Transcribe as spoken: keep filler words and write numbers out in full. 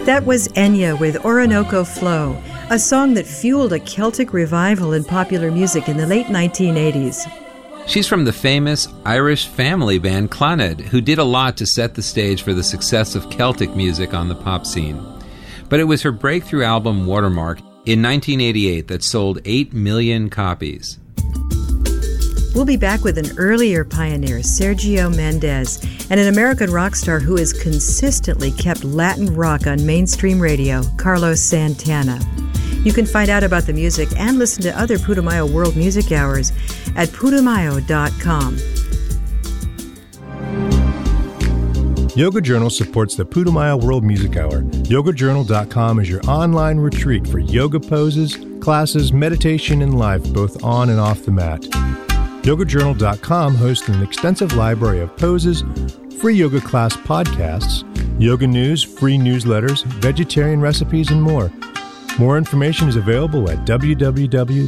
That was Enya with Orinoco Flow, a song that fueled a Celtic revival in popular music in the late nineteen eighties. She's from the famous Irish family band Clannad, who did a lot to set the stage for the success of Celtic music on the pop scene. But it was her breakthrough album Watermark in nineteen eighty-eight that sold eight million copies. We'll be back with an earlier pioneer, Sergio Mendes, and an American rock star who has consistently kept Latin rock on mainstream radio, Carlos Santana. You can find out about the music and listen to other Putumayo World Music Hours at putumayo dot com. Yoga Journal supports the Putumayo World Music Hour. yoga journal dot com is your online retreat for yoga poses, classes, meditation, and life, both on and off the mat. yoga journal dot com hosts an extensive library of poses, free yoga class podcasts, yoga news, free newsletters, vegetarian recipes, and more. More information is available at w w w